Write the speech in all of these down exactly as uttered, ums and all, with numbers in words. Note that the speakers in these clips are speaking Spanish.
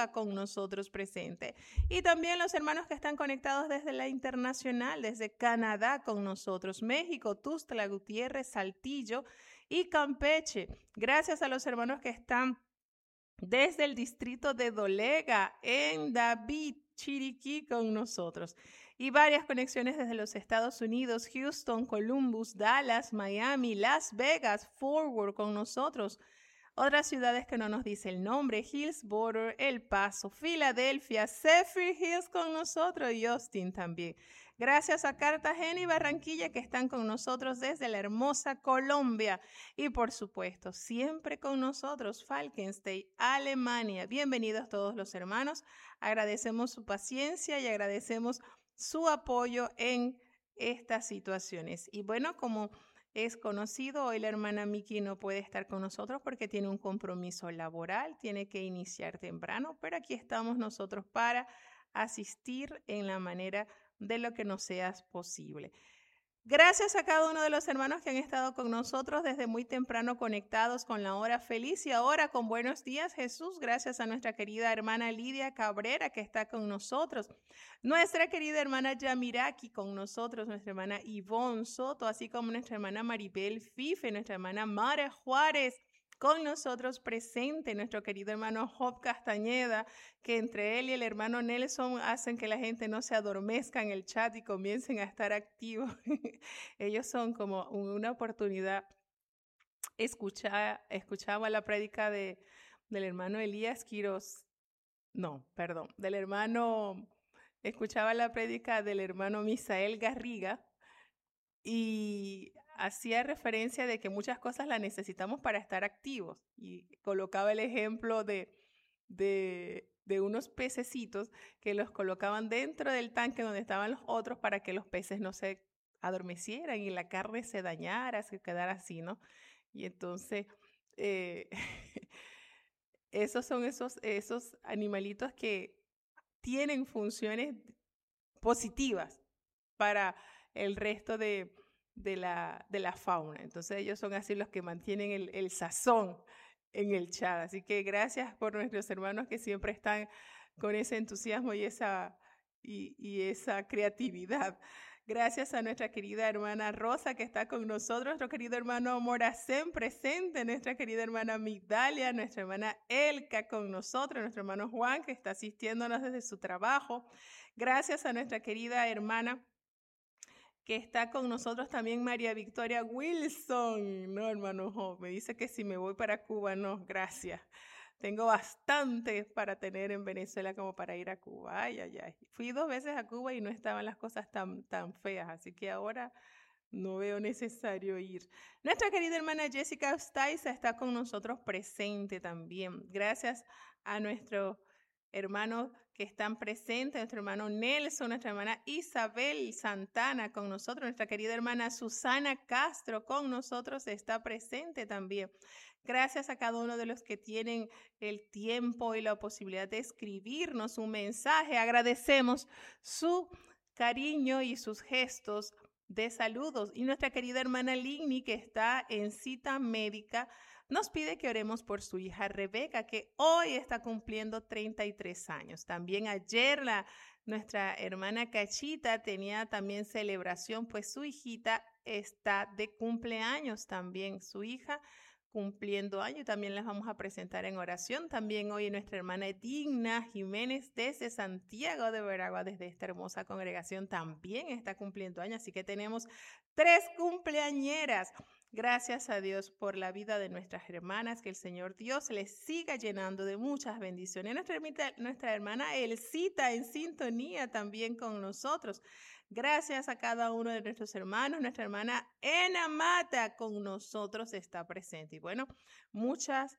Oliva con nosotros presente. Y también los hermanos que están conectados desde la internacional, desde Canadá con nosotros, México, Tuxtla Gutiérrez, Saltillo y Campeche. Gracias a los hermanos que están desde el distrito de Dolega en David, Chiriquí con nosotros. Y varias conexiones desde los Estados Unidos, Houston, Columbus, Dallas, Miami, Las Vegas, Fort Worth con nosotros. Otras ciudades que no nos dice el nombre, Hillsboro, El Paso, Filadelfia, Zephyr Hills con nosotros y Austin también. Gracias a Cartagena y Barranquilla que están con nosotros desde la hermosa Colombia. Y por supuesto, siempre con nosotros, Falkenstein, Alemania. Bienvenidos todos los hermanos. Agradecemos su paciencia y agradecemos su apoyo en estas situaciones. Y bueno, como es conocido, hoy la hermana Miki no puede estar con nosotros porque tiene un compromiso laboral, tiene que iniciar temprano, pero aquí estamos nosotros para asistir en la manera de lo que nos sea posible. Gracias a cada uno de los hermanos que han estado con nosotros desde muy temprano conectados con la hora feliz y ahora con buenos días Jesús. Gracias a nuestra querida hermana Lidia Cabrera que está con nosotros. Nuestra querida hermana Yamiraki con nosotros, nuestra hermana Ivonne Soto, así como nuestra hermana Maribel Fife, nuestra hermana Mara Juárez, con nosotros presente, nuestro querido hermano Job Castañeda, que entre él y el hermano Nelson hacen que la gente no se adormezca en el chat y comiencen a estar activos. Ellos son como una oportunidad. Escucha, escuchaba la prédica de, del hermano Elías Quiroz, no, perdón, del hermano, escuchaba la prédica del hermano Misael Garriga y hacía referencia de que muchas cosas las necesitamos para estar activos y colocaba el ejemplo de, de, de unos pececitos que los colocaban dentro del tanque donde estaban los otros para que los peces no se adormecieran y la carne se dañara, se quedara así, ¿no? Y entonces, eh, esos son esos, esos animalitos que tienen funciones positivas para el resto de, de, la, de la fauna. Entonces ellos son así los que mantienen el, el sazón en el chat. Así que gracias por nuestros hermanos que siempre están con ese entusiasmo y esa, y, y esa creatividad. Gracias a nuestra querida hermana Rosa que está con nosotros, nuestro querido hermano Moracén presente, nuestra querida hermana Migdalia, nuestra hermana Elka con nosotros, nuestro hermano Juan que está asistiéndonos desde su trabajo. Gracias a nuestra querida hermana que está con nosotros también María Victoria Wilson. No, hermano Job, me dice que si me voy para Cuba, no, gracias. Tengo bastante para tener en Venezuela como para ir a Cuba. Ay, ay, ay. Fui dos veces a Cuba y no estaban las cosas tan, tan feas, así que ahora no veo necesario ir. Nuestra querida hermana Jessica Ostaiza está con nosotros presente también. Gracias a nuestro hermano que están presentes, nuestro hermano Nelson, nuestra hermana Isabel Santana con nosotros, nuestra querida hermana Susana Castro con nosotros está presente también. Gracias a cada uno de los que tienen el tiempo y la posibilidad de escribirnos un mensaje. Agradecemos su cariño y sus gestos de saludos. Y nuestra querida hermana Ligny, que está en cita médica, nos pide que oremos por su hija Rebeca, que hoy está cumpliendo treinta y tres años. También ayer la, nuestra hermana Cachita tenía también celebración, pues su hijita está de cumpleaños también. Su hija cumpliendo años, también las vamos a presentar en oración. También hoy nuestra hermana Digna Jiménez desde Santiago de Veragua, desde esta hermosa congregación, también está cumpliendo años, así que tenemos tres cumpleañeras. Gracias a Dios por la vida de nuestras hermanas, que el Señor Dios les siga llenando de muchas bendiciones. Nuestra, nuestra hermana Elcita en sintonía también con nosotros. Gracias a cada uno de nuestros hermanos. Nuestra hermana Ena Mata con nosotros está presente. Y bueno, muchas,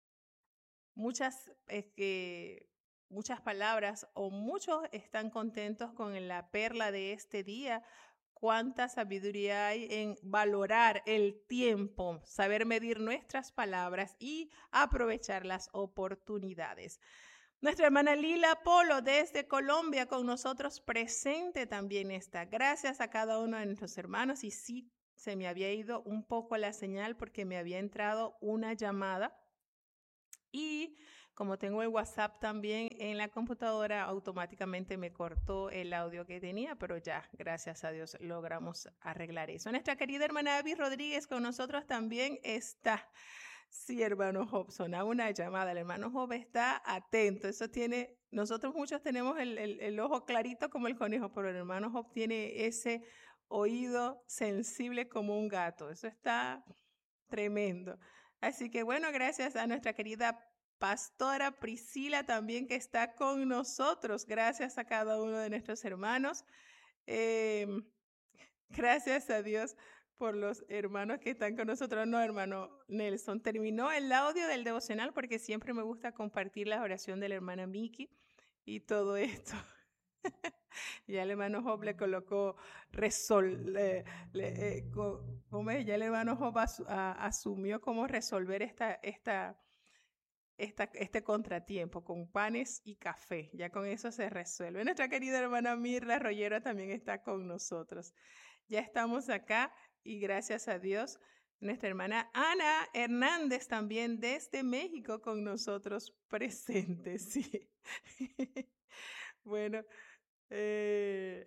muchas, eh, muchas palabras o muchos están contentos con la perla de este día. Cuánta sabiduría hay en valorar el tiempo, saber medir nuestras palabras y aprovechar las oportunidades. Nuestra hermana Lila Polo desde Colombia con nosotros presente también está. Gracias a cada uno de nuestros hermanos. Y sí, se me había ido un poco la señal porque me había entrado una llamada. Y como tengo el WhatsApp también en la computadora, automáticamente me cortó el audio que tenía, pero ya, gracias a Dios, logramos arreglar eso. Nuestra querida hermana Abby Rodríguez con nosotros también está. Sí, hermano Job, sonaba una llamada. El hermano Job está atento. Eso tiene, nosotros muchos tenemos el, el, el ojo clarito como el conejo, pero el hermano Job tiene ese oído sensible como un gato. Eso está tremendo. Así que bueno, gracias a nuestra querida pastora Priscila también que está con nosotros. Gracias a cada uno de nuestros hermanos. Eh, gracias a Dios por los hermanos que están con nosotros. No, hermano Nelson, terminó el audio del devocional porque siempre me gusta compartir la oración de la hermana Miki y todo esto. Ya el hermano Job le colocó resol, le, le, eh, ¿cómo es? Ya el hermano Job as, a, asumió cómo resolver esta, esta, esta, este contratiempo con panes y café. Ya con eso se resuelve. Nuestra querida hermana Mirla Rollero también está con nosotros. Ya estamos acá y gracias a Dios, nuestra hermana Ana Hernández también desde México con nosotros presentes. Sí. Bueno. Eh...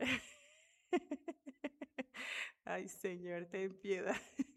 Ay, Señor, ten piedad.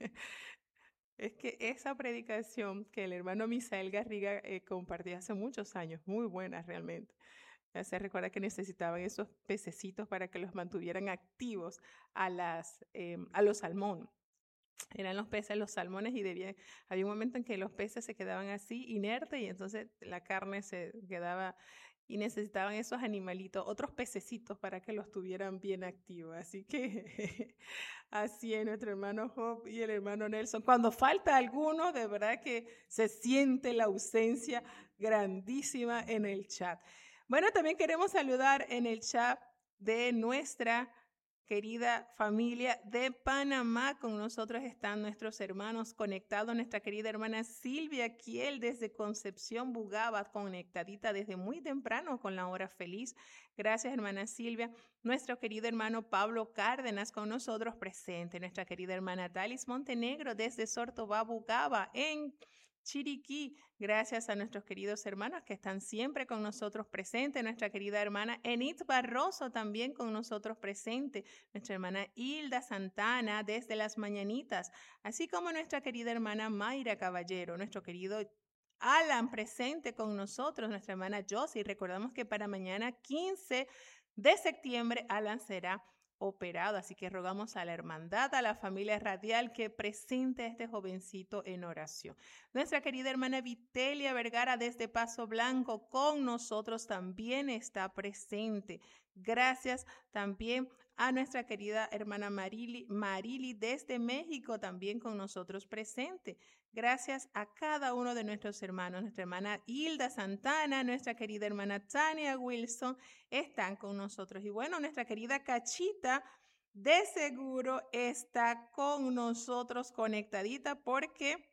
Es que esa predicación que el hermano Misael Garriga eh, compartió hace muchos años, muy buena realmente. Ya se recuerda que necesitaban esos pececitos para que los mantuvieran activos a, las, eh, a los salmón. Eran los peces, los salmones, y debían, había un momento en que los peces se quedaban así, inertes, y entonces la carne se quedaba, y necesitaban esos animalitos, otros pececitos para que los tuvieran bien activos. Así que así es nuestro hermano Job y el hermano Nelson. Cuando falta alguno, de verdad que se siente la ausencia grandísima en el chat. Bueno, también queremos saludar en el chat de nuestra querida familia de Panamá. Con nosotros están nuestros hermanos conectados, nuestra querida hermana Silvia Kiel desde Concepción, Bugaba, conectadita desde muy temprano con la hora feliz. Gracias, hermana Silvia. Nuestro querido hermano Pablo Cárdenas con nosotros presente. Nuestra querida hermana Talis Montenegro desde Sortobá, Bugaba, en Chiriquí. Gracias a nuestros queridos hermanos que están siempre con nosotros presentes. Nuestra querida hermana Enid Barroso también con nosotros presente. Nuestra hermana Hilda Santana desde Las Mañanitas. Así como nuestra querida hermana Mayra Caballero. Nuestro querido Alan presente con nosotros. Nuestra hermana Josie. Recordamos que para mañana quince de septiembre Alan será operado, así que rogamos a la hermandad, a la familia radial que presente a este jovencito en oración. Nuestra querida hermana Vitelia Vergara desde Paso Blanco con nosotros también está presente. Gracias también a nuestra querida hermana Marili, Marili desde México también con nosotros presente. Gracias a cada uno de nuestros hermanos, nuestra hermana Hilda Santana, nuestra querida hermana Tania Wilson, están con nosotros. Y bueno, nuestra querida Cachita de seguro está con nosotros conectadita porque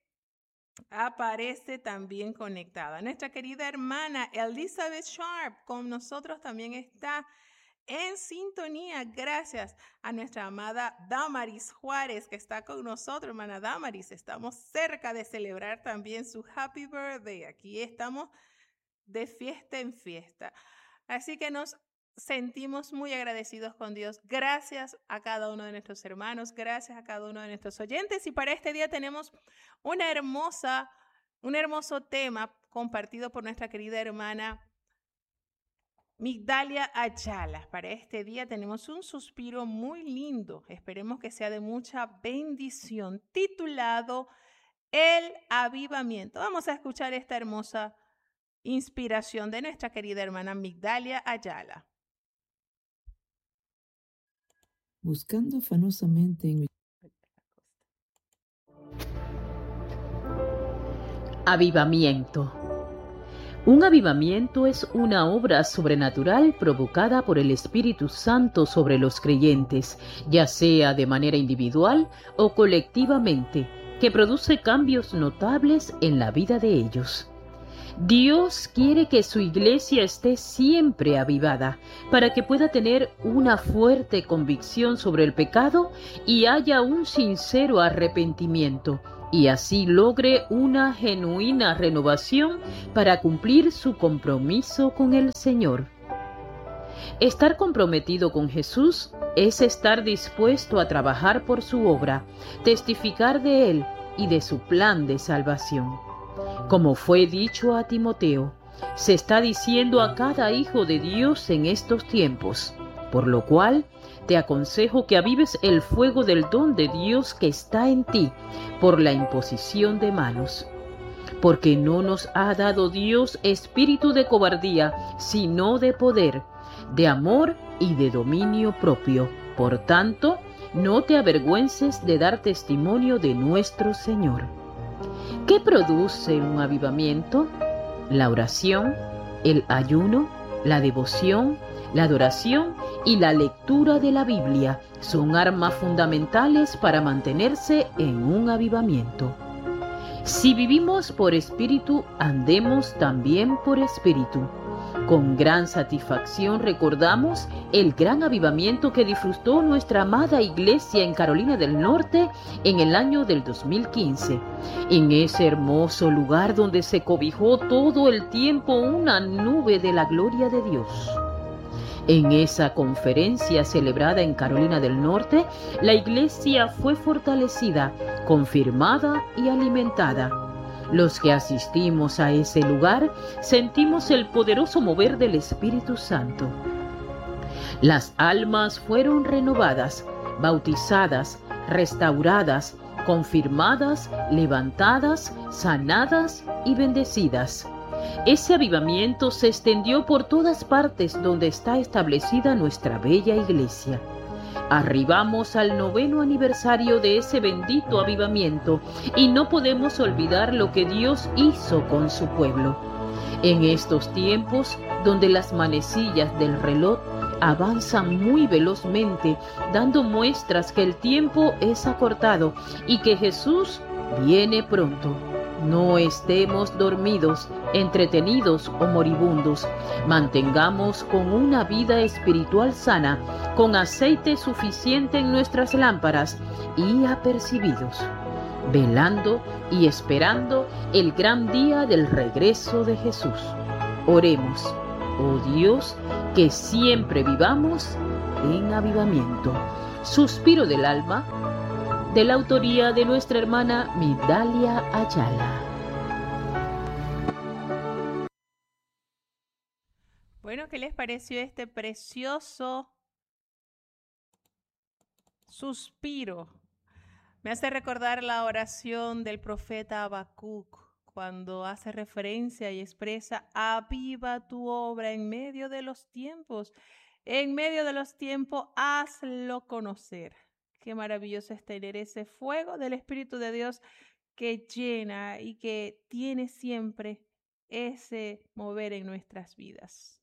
aparece también conectada. Nuestra querida hermana Elizabeth Sharp con nosotros también está en sintonía. Gracias a nuestra amada Damaris Juárez que está con nosotros, hermana Damaris. Estamos cerca de celebrar también su happy birthday. Aquí estamos de fiesta en fiesta. Así que nos sentimos muy agradecidos con Dios. Gracias a cada uno de nuestros hermanos. Gracias a cada uno de nuestros oyentes. Y para este día tenemos una hermosa, un hermoso tema compartido por nuestra querida hermana Migdalia Ayala. Para este día tenemos un suspiro muy lindo, esperemos que sea de mucha bendición, titulado El Avivamiento. Vamos a escuchar esta hermosa inspiración de nuestra querida hermana Migdalia Ayala. Buscando afanosamente en mi... Avivamiento. Un avivamiento es una obra sobrenatural provocada por el Espíritu Santo sobre los creyentes, ya sea de manera individual o colectivamente, que produce cambios notables en la vida de ellos. Dios quiere que su iglesia esté siempre avivada para que pueda tener una fuerte convicción sobre el pecado y haya un sincero arrepentimiento, y así logre una genuina renovación para cumplir su compromiso con el Señor. Estar comprometido con Jesús es estar dispuesto a trabajar por su obra, testificar de Él y de su plan de salvación. Como fue dicho a Timoteo, se está diciendo a cada hijo de Dios en estos tiempos, por lo cual te aconsejo que avives el fuego del don de Dios que está en ti por la imposición de manos. Porque no nos ha dado Dios espíritu de cobardía, sino de poder, de amor y de dominio propio. Por tanto, no te avergüences de dar testimonio de nuestro Señor. ¿Qué produce un avivamiento? La oración, el ayuno, la devoción, la adoración y la lectura de la Biblia son armas fundamentales para mantenerse en un avivamiento. Si vivimos por espíritu, andemos también por espíritu. Con gran satisfacción recordamos el gran avivamiento que disfrutó nuestra amada iglesia en Carolina del Norte en el año del dos mil quince, en ese hermoso lugar donde se cobijó todo el tiempo una nube de la gloria de Dios. En esa conferencia celebrada en Carolina del Norte, la iglesia fue fortalecida, confirmada y alimentada. Los que asistimos a ese lugar sentimos el poderoso mover del Espíritu Santo. Las almas fueron renovadas, bautizadas, restauradas, confirmadas, levantadas, sanadas y bendecidas. Ese avivamiento se extendió por todas partes donde está establecida nuestra bella iglesia. Arribamos al noveno aniversario de ese bendito avivamiento y no podemos olvidar lo que Dios hizo con su pueblo. En estos tiempos, donde las manecillas del reloj avanzan muy velozmente, dando muestras que el tiempo es acortado y que Jesús viene pronto. No estemos dormidos, entretenidos o moribundos. Mantengamos con una vida espiritual sana, con aceite suficiente en nuestras lámparas y apercibidos, velando y esperando el gran día del regreso de Jesús. Oremos, oh Dios, que siempre vivamos en avivamiento. Suspiro del alma, de la autoría de nuestra hermana Midalia Ayala. Bueno, ¿qué les pareció este precioso suspiro? Me hace recordar la oración del profeta Habacuc, cuando hace referencia y expresa: aviva tu obra en medio de los tiempos, en medio de los tiempos hazlo conocer. Qué maravilloso es tener ese fuego del Espíritu de Dios que llena y que tiene siempre ese mover en nuestras vidas.